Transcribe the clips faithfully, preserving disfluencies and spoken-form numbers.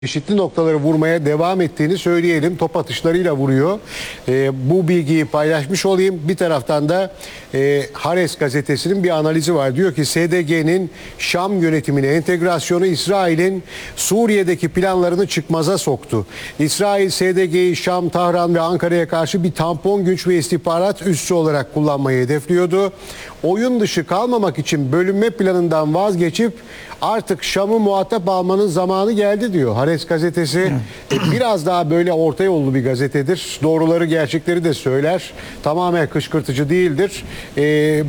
çeşitli noktaları vurmaya devam ettiğini söyleyelim. Top atışlarıyla vuruyor. E, bu bilgiyi paylaşmış olayım. Bir taraftan da e, Haaretz gazetesinin bir analizi var. Diyor ki S D G'nin Şam yönetimine entegrasyonu İsrail'in Suriye'deki planlarını çıkmaza soktu. İsrail S D G'yi Şam, Tahran ve Ankara'ya karşı bir tampon güç ve istihbarat üssü olarak kullanmayı hedefliyordu. Oyun dışı kalmamak için bölünme planından vazgeçip artık Şam'ı muhatap almanın zamanı geldi diyor. Haaretz gazetesi biraz daha böyle orta yollu bir gazetedir. Doğruları, gerçekleri de söyler. Tamamen kışkırtıcı değildir. Ee,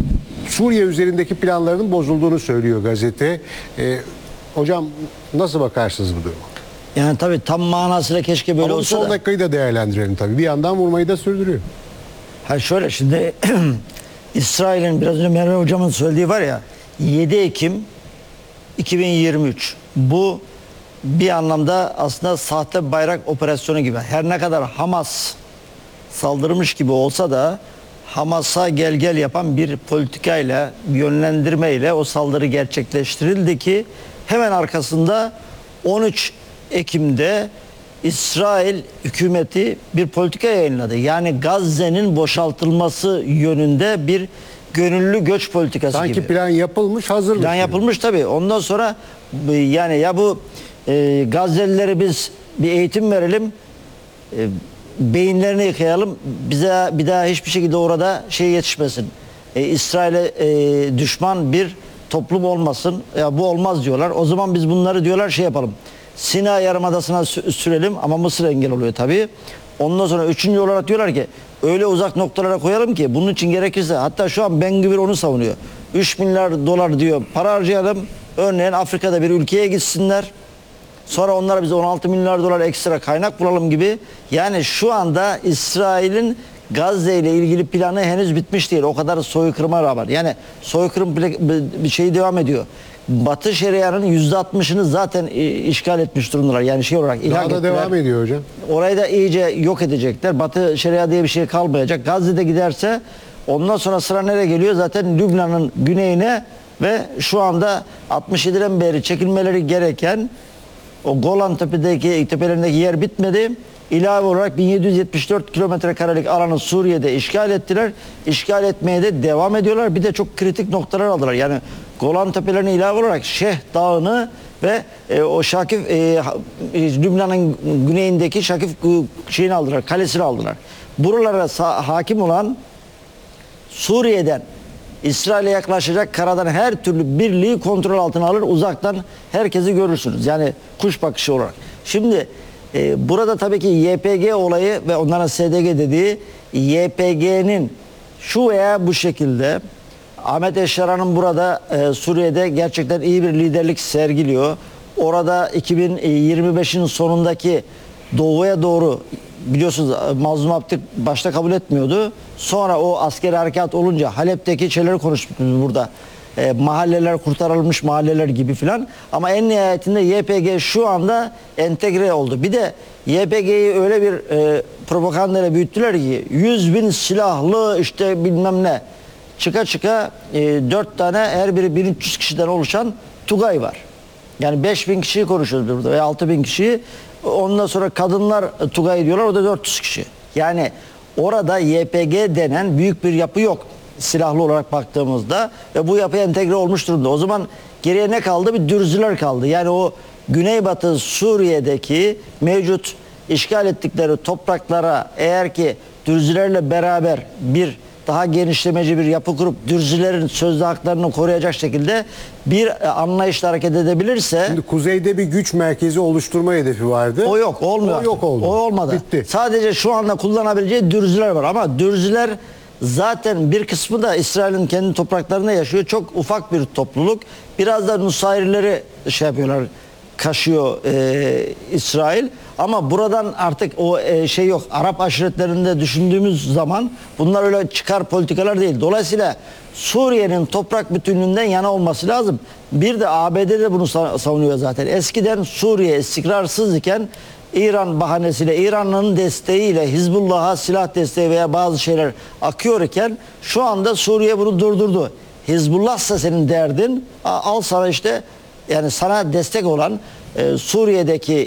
Suriye üzerindeki planlarının bozulduğunu söylüyor gazete. Ee, hocam nasıl bakarsınız bu duruma? Yani tabii tam manasıyla keşke böyle Ama olsa son da. dakikayı da değerlendirelim tabii. Bir yandan vurmayı da sürdürüyor. Ha şöyle şimdi İsrail'in biraz önce Merve hocamın söylediği var ya, yedi Ekim iki bin yirmi üç, bu bir anlamda aslında sahte bayrak operasyonu gibi. Her ne kadar Hamas saldırmış gibi olsa da Hamas'a gel gel yapan bir politikayla, yönlendirmeyle o saldırı gerçekleştirildi ki hemen arkasında on üç Ekim'de İsrail hükümeti bir politika yayınladı. Yani Gazze'nin boşaltılması yönünde bir gönüllü göç politikası Sanki gibi. plan yapılmış, hazırmış. Plan yapılmış tabii. Ondan sonra yani ya bu e, Gazze'lilere biz bir eğitim verelim, e, beyinlerini yıkayalım, bize bir daha hiçbir şekilde orada şey yetişmesin. E, İsrail'e e, düşman bir toplum olmasın. Ya bu olmaz diyorlar. O zaman biz bunları diyorlar şey yapalım. Sina Yarımadası'na sürelim ama Mısır engel oluyor tabii. Ondan sonra üçüncü olarak diyorlar ki öyle uzak noktalara koyalım ki bunun için gerekirse, hatta şu an Ben Gvir onu savunuyor. üç milyar dolar diyor para harcayalım. Örneğin Afrika'da bir ülkeye gitsinler. Sonra onlara biz on altı milyar dolar ekstra kaynak bulalım gibi. Yani şu anda İsrail'in Gazze ile ilgili planı henüz bitmiş değil. O kadar soykırıma rağmen. Yani soykırım bir şey devam ediyor. Batı Şeria'nın yüzde altmışını zaten işgal etmiş durumdalar. Yani şey olarak ilhak Daha da ettiler. devam ediyor hocam. Orayı da iyice yok edecekler. Batı Şeria diye bir şey kalmayacak. Gazze'de giderse ondan sonra sıra nereye geliyor? Zaten Lübnan'ın güneyine ve şu anda altmış yediden beri çekilmeleri gereken o Golan Tepe'deki, tepelerindeki yer bitmedi. İlave olarak bin yedi yüz yetmiş dört kilometre karelik alanı Suriye'de işgal ettiler. İşgal etmeye de devam ediyorlar. Bir de çok kritik noktalar aldılar. Yani Golan Tepelerine ilave olarak Şeh Dağı'nı ve e, o Şakif e, e, Lübnan'ın güneyindeki Şakif şeyini aldılar, kalesini aldılar. Buralara hakim olan Suriye'den İsrail'e yaklaşacak karadan her türlü birliği kontrol altına alır. Uzaktan herkesi görürsünüz. Yani kuş bakışı olarak. Şimdi e, burada tabii ki Y P G olayı ve onların S D G dediği, Y P G'nin şu veya bu şekilde Ahmet Eşşaran'ın burada e, Suriye'de gerçekten iyi bir liderlik sergiliyor. Orada iki bin yirmi beşin sonundaki doğuya doğru, biliyorsunuz Mazlum Abdik başta kabul etmiyordu. Sonra o askeri harekat olunca Halep'teki şeyleri konuştuk burada. E, mahalleler kurtarılmış mahalleler gibi filan. Ama en nihayetinde Y P G şu anda entegre oldu. Bir de Y P G'yi öyle bir e, propagandayla büyüttüler ki yüz bin silahlı işte bilmem ne. Çıka çıka e, dört tane her biri bin üç yüz kişiden oluşan Tugay var. Yani beş bin kişiyi konuşuyoruz burada veya altı bin kişiyi. Ondan sonra kadınlar Tugay diyorlar, o da dört yüz kişi. Yani orada Y P G denen büyük bir yapı yok silahlı olarak baktığımızda ve bu yapı entegre olmuş durumda. O zaman geriye ne kaldı? Bir Dürzüler kaldı. Yani o Güneybatı Suriye'deki mevcut işgal ettikleri topraklara eğer ki Dürzülerle beraber bir daha genişlemeci bir yapı kurup Dürzülerin sözlü haklarını koruyacak şekilde bir anlayışla hareket edebilirse. Şimdi kuzeyde bir güç merkezi oluşturma hedefi vardı. O yok, olmuyor. O yok oldu. O olmadı. Bitti. Sadece şu anda kullanabileceği Dürzüler var ama Dürzüler zaten bir kısmı da İsrail'in kendi topraklarında yaşıyor. Çok ufak bir topluluk. Biraz da Nusayrileri şey yapıyorlar, kaşıyor e, İsrail. Ama buradan artık o e, şey yok. Arap aşiretlerinde düşündüğümüz zaman bunlar öyle çıkar politikalar değil. Dolayısıyla Suriye'nin toprak bütünlüğünden yana olması lazım. Bir de A B D de bunu savunuyor zaten. Eskiden Suriye istikrarsız iken İran bahanesiyle, İran'ın desteğiyle Hizbullah'a silah desteği veya bazı şeyler akıyor iken şu anda Suriye bunu durdurdu. Hizbullah'sa senin derdin, al sana işte, yani sana destek olan e, Suriye'deki